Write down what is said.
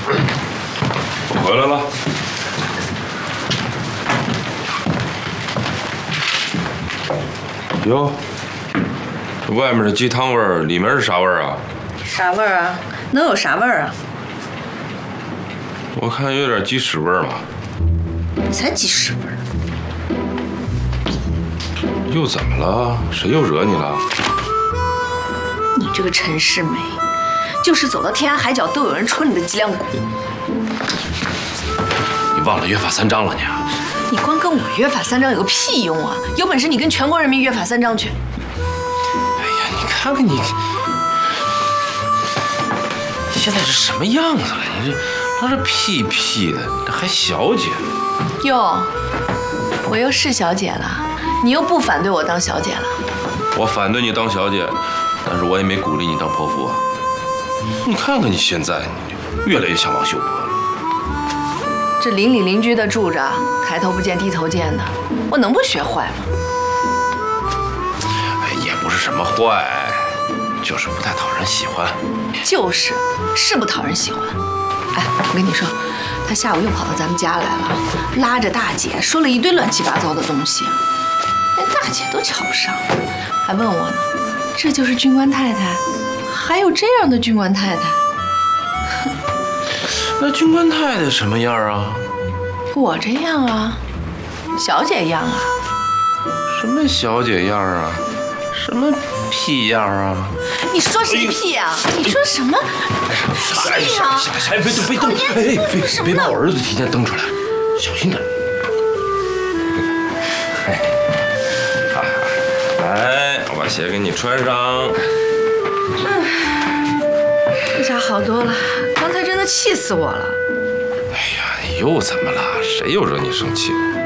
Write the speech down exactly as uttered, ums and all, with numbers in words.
我回来了。哟，这外面的鸡汤味儿，里面是啥味儿啊？ 啥味儿啊？能有啥味儿啊？ 我看有点鸡屎味儿嘛。 才鸡屎味儿。 又怎么了？谁又惹你了？ 你这个陈世美，就是走到天涯海角都有人戳你的脊梁骨。 你忘了约法三章了你啊？ 你光跟我约法三章有个屁用啊！有本事你跟全国人民约法三章去。 哎呀，你看看你，你现在是什么样子了？你这老是屁屁的，这还小姐？ 哟，我又是小姐了，你又不反对我当小姐了？ 我反对你当小姐，但是我也没鼓励你当泼妇啊。你看看你现在，你越来越像王秀波了。 这邻里邻居的住着，抬头不见低头见的，我能不学坏吗？ 哎，也不是什么坏，就是不太讨人喜欢。 就是，是不讨人喜欢。哎，我跟你说，他下午又跑到咱们家来了，拉着大姐说了一堆乱七八糟的东西，连大姐都瞧不上，还问我呢，这就是军官太太，还有这样的军官太太。 那军官太太什么样啊？ 我这样啊，小姐样啊。 什么小姐样啊？什么屁样啊？ 你说谁屁呀、啊？你说什么屁呀、啊？ 哎，别动，别动！哎，别别把我儿子提前蹬出来，小心点。哎，好，来，我把鞋给你穿上。 这下好多了，刚才真的气死我了。 哎呀，又怎么了？谁又惹你生气了？